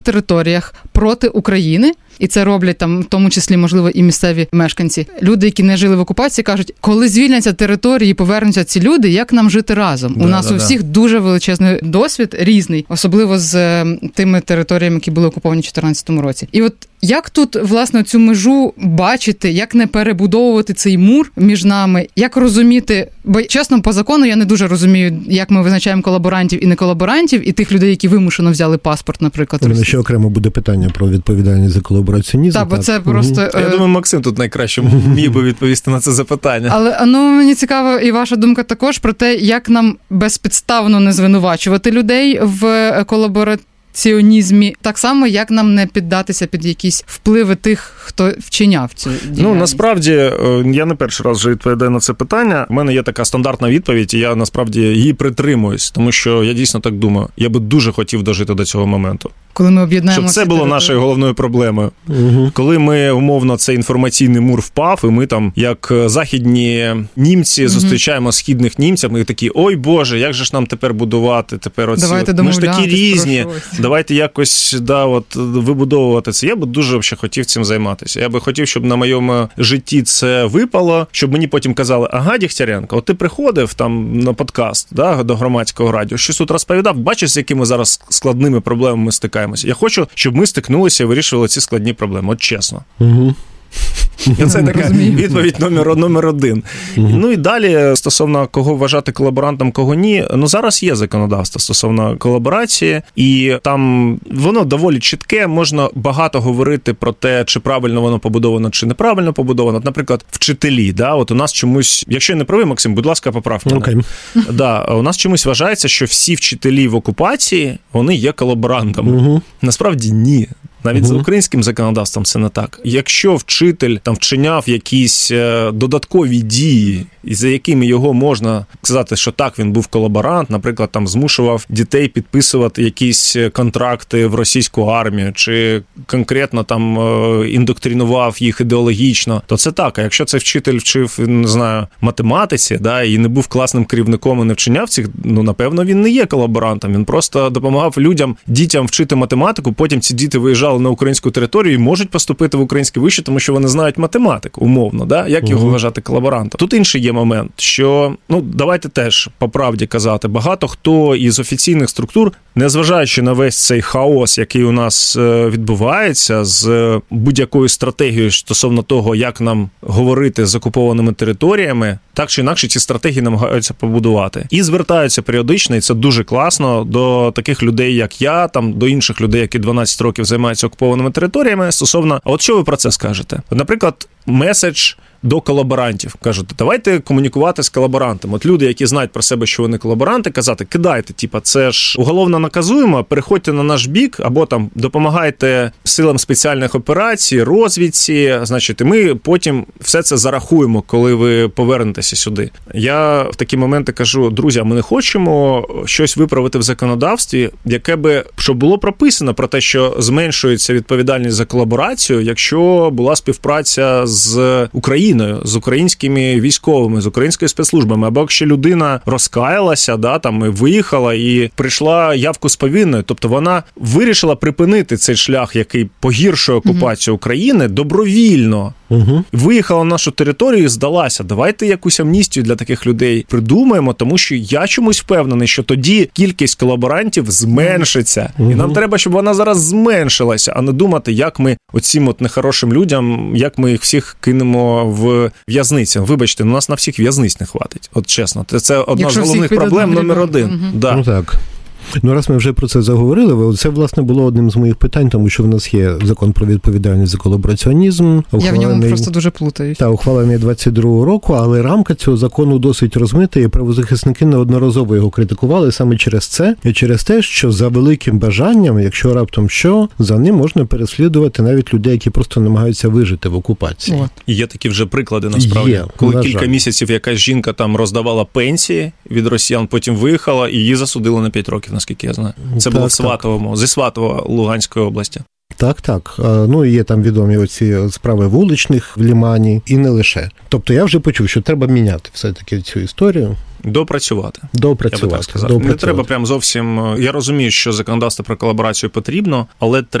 територіях проти України, і це роблять там, в тому числі, можливо, і місцеві мешканці. Люди, які не жили в окупації, кажуть, коли звільняться території і повернуться ці люди, як нам жити разом? У нас у всіх дуже величезний досвід, різний, особливо з тими територіями, які були окуповані в 2014 році. І от як тут, власне, цю межу бачити, як не перебудовувати цей мур між нами, як розуміти, бо, чесно, по закону я не дуже розумію, як ми визначаємо колаборантів і не колаборантів, і тих людей, які вимушено взяли паспорт, наприклад. У мене ще окремо буде питання про відповідальність за колабораціонізм. Так, бо це просто... Я думаю, Максим тут найкраще міг би відповісти на це запитання. Але мені цікаво і ваша думка також про те, як нам безпідставно не звинувачувати людей в колабораціонізмі, так само, як нам не піддатися під якісь впливи тих, хто вчиняв цю діяльність. Насправді, я не перший раз вже відповідаю на це питання. У мене є така стандартна відповідь, і я насправді її притримуюсь, тому що я дійсно так думаю. Я би дуже хотів дожити до цього моменту. Коли ми об'єднаємо... Щоб це було нашою головною проблемою. Коли ми, умовно, цей інформаційний мур впав, і ми там, як західні німці, зустрічаємо східних німців, ми такі, ой Боже, як же ж нам тепер будувати? Ми ж такі різні. Давайте якось вибудовувати це. Я би дуже хотів цим займатися. Я би хотів, щоб на моєму житті це випало, щоб мені потім казали, ага, Дігтяренко, от ти приходив там на подкаст до громадського радіо, щось тут розповідав, бачиш, з якими зараз складними проблемами стикаємося. Я хочу, щоб ми стикнулися і вирішували ці складні проблеми. От чесно. Це така відповідь номер один. І далі, стосовно кого вважати колаборантом, кого ні, зараз є законодавство стосовно колаборації, і там воно доволі чітке, можна багато говорити про те, чи правильно воно побудовано, чи неправильно побудовано. Наприклад, вчителі, от у нас чомусь, якщо я не правий, Максим, будь ласка, поправ мене. У нас чомусь вважається, що всі вчителі в окупації, вони є колаборантами. Насправді ні. Навіть за українським законодавством це не так. Якщо вчитель там вчиняв якісь додаткові дії, за якими його можна сказати, що так, він був колаборант, наприклад, там змушував дітей підписувати якісь контракти в російську армію, чи конкретно там індоктринував їх ідеологічно, то це так. А якщо цей вчитель вчив, не знаю, математиці, і не був класним керівником і не вчиняв цих, напевно, він не є колаборантом. Він просто допомагав дітям вчити математику, потім ці діти виїжджали на українську територію і можуть поступити в українське вище, тому що вони знають математику, умовно, як його вважати колаборантом. Тут інший є момент, що, давайте теж по правді казати, багато хто із офіційних структур, незважаючи на весь цей хаос, який у нас відбувається, з будь-якою стратегією стосовно того, як нам говорити з окупованими територіями, так чи інакше ці стратегії намагаються побудувати. І звертаються періодично, і це дуже класно, до таких людей, як я, до інших людей, які 12 років займаються окупованими територіями, стосовно, а от що ви про це скажете? Наприклад, меседж до колаборантів. Кажуть, давайте комунікувати з колаборантами. От люди, які знають про себе, що вони колаборанти, казати, кидайте, це ж уголовно наказуємо, переходьте на наш бік, або там допомагайте силам спеціальних операцій, розвідці, значить, і ми потім все це зарахуємо, коли ви повернетеся сюди. Я в такі моменти кажу, друзі, ми не хочемо щось виправити в законодавстві, яке би, щоб було прописано про те, що зменшується відповідальність за колаборацію, якщо була співпраця з Україною, з українськими військовими, з українськими спецслужбами, або якщо людина розкаялася, і виїхала і прийшла явку з повинною, тобто вона вирішила припинити цей шлях, який погіршує окупацію України, добровільно. Виїхала на нашу територію і здалася. Давайте якусь амністію для таких людей придумаємо, тому що я чомусь впевнений, що тоді кількість колаборантів зменшиться. І нам треба, щоб вона зараз зменшилася, а не думати, як ми оцім нехорошим людям, як ми їх всіх кинемо в в'язниці. Вибачте, у нас на всіх в'язниць не хватить. От чесно, це одна з головних проблем номер один. Так. Раз ми вже про це заговорили, це, власне, було одним з моїх питань, тому що в нас є закон про відповідальність за колабораціонізм. Я в ньому просто дуже плутаюсь. Та, ухвалений 22-го року, але рамка цього закону досить розмита, і правозахисники неодноразово його критикували саме через це, і через те, що за великим бажанням, якщо раптом що, за ним можна переслідувати навіть людей, які просто намагаються вижити в окупації. І є такі вже приклади, насправді. Коли кілька місяців якась жінка там роздавала пенсії від росіян, потім виїхала, і її засудили на 5 років, наскільки я знаю. Це було в Сватовому, зі Сватова Луганської області. Так. Ну, і є там відомі оці справи вуличних в Лімані, і не лише. Тобто я вже почув, що треба міняти все-таки цю історію. Допрацювати. Я би так сказав. Не треба прям зовсім... Я розумію, що законодавство про колаборацію потрібно, але